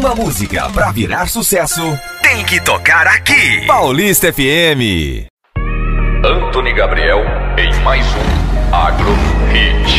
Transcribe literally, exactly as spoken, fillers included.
Uma música pra virar sucesso tem que tocar aqui. Paulista F M. Antony Gabriel em mais um Agro Hit.